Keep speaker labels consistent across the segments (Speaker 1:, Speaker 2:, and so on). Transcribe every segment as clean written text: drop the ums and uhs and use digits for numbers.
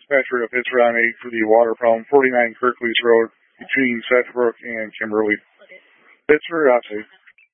Speaker 1: Dispatcher of Pittsburgh on 8 for the water problem, 49 Kirklees Road between Sedgebrook and Kimberly. Pittsburgh, outside.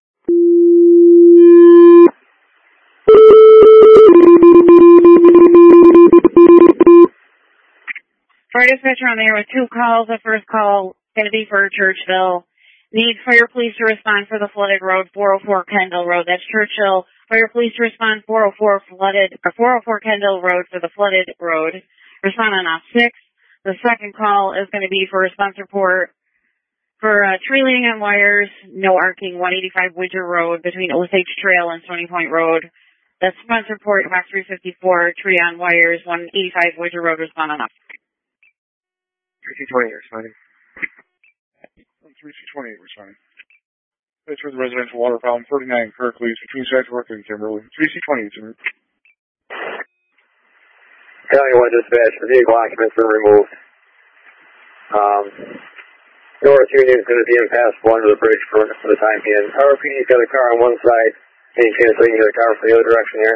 Speaker 2: Fire dispatcher on there with 2 calls. The first call going to be for Churchill. Need fire police to respond for the flooded road, 404 Kendall Road. That's Churchill. Fire police to respond 404 Kendall Road for the flooded road. Respond on off 6. The second call is going to be for response report for tree leaning on wires, no arcing, 185 Widger Road between Osage Trail and Stony Point Road. That's response report, box 354, tree on wires, 185 Widger Road. Respond on off.
Speaker 3: 3C28 responding.
Speaker 1: 3C28 responding. That's for the residential water problem, 39 Kirklees between Sedgebrook and Kimberly. 3C28 is in.
Speaker 3: County 1 dispatch, the vehicle occupants were removed. North Union is going to be impassable under the bridge for the time being. RPD's got a car on one side. Any chance we can get a car from the other direction here?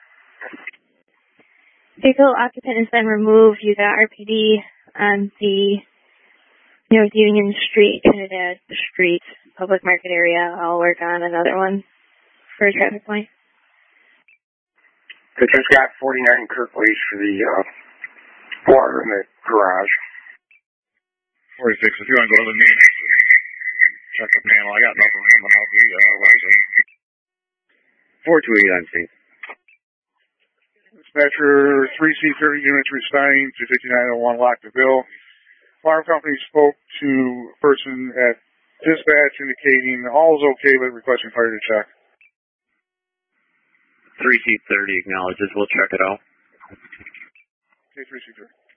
Speaker 4: Vehicle occupant has been removed. You got RPD on the North Union Street, Trinidad Street, public market area. I'll work on another one for a traffic point.
Speaker 3: I just got 49 Kirklees for the water in the garage.
Speaker 1: 46, if you want to go to the main, check the panel. I got nothing from him, but I'll do that. Otherwise,
Speaker 3: 428 on scene.
Speaker 1: Dispatcher 3C30 units responding to 5901 Lockville. Fire company spoke to a person at dispatch indicating all is okay but requesting fire to check.
Speaker 5: 3C30 acknowledges. We'll check it out.
Speaker 1: Okay, 3C30.